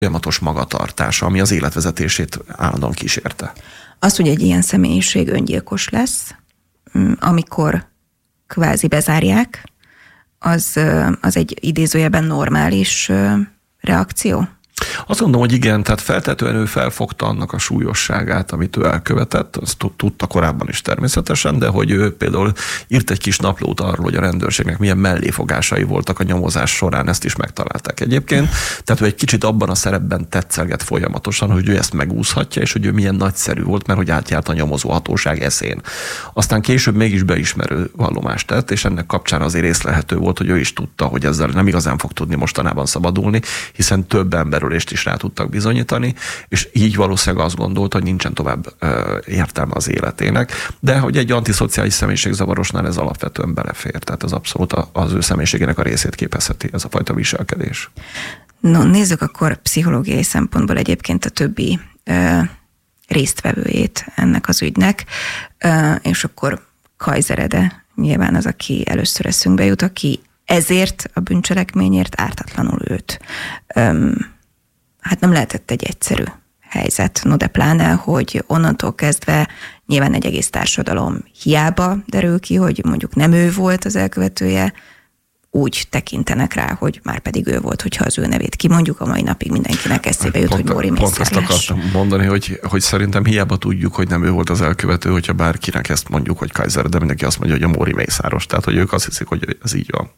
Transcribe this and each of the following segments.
folyamatos magatartása, ami az életvezetését állandóan kísérte. Az, hogy egy ilyen személyiség öngyilkos lesz, amikor kvázi bezárják, az egy idézőjelben normális reakció? Azt gondolom, hogy igen, tehát feltetően ő felfogta annak a súlyosságát, amit ő elkövetett, azt tudta korábban is természetesen, de hogy ő például írt egy kis naplót arról, hogy a rendőrségnek milyen melléfogásai voltak a nyomozás során, ezt is megtalálták egyébként. Tehát ő egy kicsit abban a szerepben tetszelget folyamatosan, hogy ő ezt megúszhatja, és hogy ő milyen nagyszerű volt, mert hogy átjárt a nyomozó hatóság eszén. Aztán később mégis beismerő vallomást tett, és ennek kapcsán azért észlelhető volt, hogy ő is tudta, hogy ezzel nem igazán fog tudni mostanában szabadulni, hiszen több emberről is rá tudtak bizonyítani, és így valószínűleg azt gondolta, hogy nincsen tovább értelme az életének, de hogy egy antiszociális személyiségzavarosnál ez alapvetően belefér, tehát ez abszolút az ő személyiségének a részét képezheti, ez a fajta viselkedés. No, nézzük akkor pszichológiai szempontból egyébként a többi résztvevőjét ennek az ügynek, és akkor Kayser Ede nyilván az, aki először eszünkbe jut, aki ezért a bűncselekményért ártatlanul őt. Hát nem lehetett egy egyszerű helyzet, no de pláne, hogy onnantól kezdve nyilván egy egész társadalom hiába derül ki, hogy mondjuk nem ő volt az elkövetője, úgy tekintenek rá, hogy már pedig ő volt, hogyha az ő nevét kimondjuk, a mai napig mindenkinek eszébe jut, hogy Móri Mészáros. Pont ezt akartam mondani, hogy szerintem hiába tudjuk, hogy nem ő volt az elkövető, hogyha bárkinek ezt mondjuk, hogy Kayser, de mindenki azt mondja, hogy a Móri Mészáros, tehát hogy ők azt hiszik, hogy ez így van.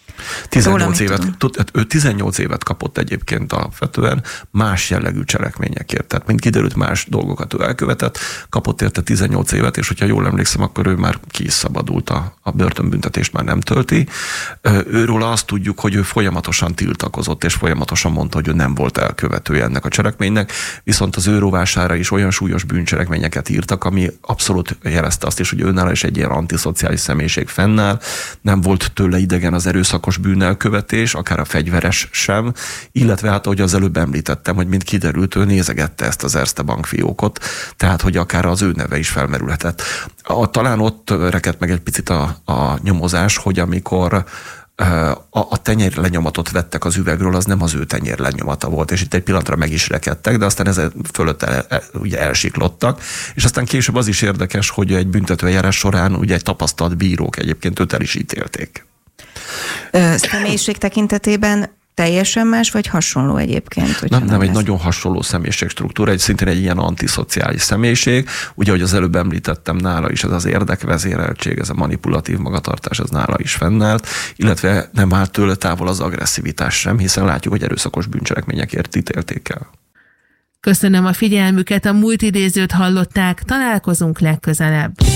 18 évet kapott egyébként alapvetően más jellegű cselekményekért. Tehát mint kiderült, más dolgokat ő elkövetett, kapott érte 18 évet, és hogyha jól emlékszem, akkor ő már ki is szabadult, a börtönbüntetést már nem tölti. Őről azt tudjuk, hogy ő folyamatosan tiltakozott, és folyamatosan mondta, hogy ő nem volt elkövetője ennek a cselekménynek, viszont az ő rovására is olyan súlyos bűncselekményeket írtak, ami abszolút jelezte azt is, hogy őnála is egy ilyen antiszociális személyiség fennáll, nem volt tőle idegen az erőszakos bűnelkövetés, akár a fegyveres sem, illetve hát, ahogy az előbb említettem, hogy mint kiderült, ő nézegette ezt az Erste Bank fiókot, tehát, hogy akár az ő neve is felmerülhetett. Talán ott rekedt meg egy picit a nyomozás, hogy amikor a tenyérlenyomatot vettek az üvegről, az nem az ő tenyérlenyomata volt, és itt egy pillanatra meg is rekedtek, de aztán ezzel fölött ugye elsiklottak, és aztán később az is érdekes, hogy egy büntetőeljárás során ugye egy tapasztalt bírók egyébként őt el is ítélték. Személyiség tekintetében teljesen más, vagy hasonló egyébként? Nem egy nagyon hasonló személyiségstruktúra, szintén egy ilyen antiszociális személyiség. Ugye, ahogy az előbb említettem, nála is ez az érdekvezéreltség, ez a manipulatív magatartás, ez nála is fennállt, illetve nem állt tőle távol az agresszivitás sem, hiszen látjuk, hogy erőszakos bűncselekményekért ítélték el. Köszönöm a figyelmüket, a múlt idézőt hallották, találkozunk legközelebb.